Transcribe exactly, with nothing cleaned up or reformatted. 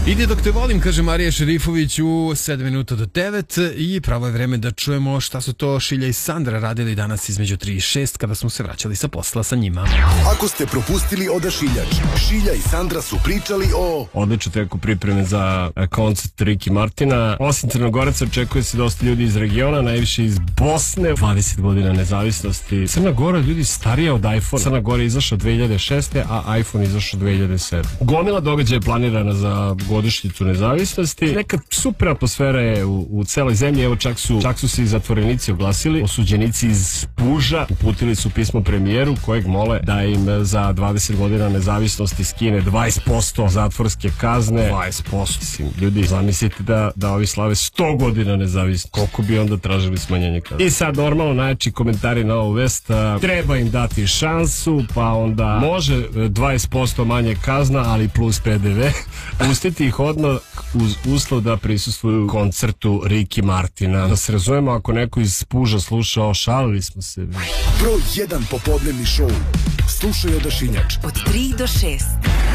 Ide dok te volim, kaže Marija Šerifović u sedam minuta do devet i pravo je vreme da čujemo šta su to Šilja i Sandra radili danas između tri i šest kada smo se vraćali sa posla sa njima. Ako ste propustili Odašiljač, Šilja i Sandra su pričali o... Odlično teku pripreme za koncert Riki Martina. Osim Crnogoraca očekuje se dosta ljudi iz regiona, najviše iz Bosne. dvadeset godina nezavisnosti. Crna Gora ljudi starija od iPhone. Crna Gora je izašao dve hiljade šeste. a iPhone je izašao dve hiljade sedme. Gomila događaja je planirana za godišnjicu nezavisnosti. Neka super atmosfera je u, u celoj zemlji. Evo čak su, čak su se i zatvorenici oglasili. Osuđenici iz Puža uputili su pismo premijeru kojeg mole da im za dvadeset godina nezavisnosti skine dvadeset posto zatvorske kazne. dvadeset posto. Mislim, ljudi, zamislite da, da ovi slave sto godina nezavisnosti. Koliko bi onda tražili smanjenje kazne? I sad normalno najjači komentari na ovu vest. A, treba im dati šansu, pa onda može dvadeset posto manje kazna, ali plus P D V. Pustiti ih odmah uz uslov da prisustvuju koncertu Riki Martina. Da se razumemo, ako neko iz Puža slušao, šalili smo se. Broj jedan popodnevni šou. Slušaj Odašiljač. Od tri do šest.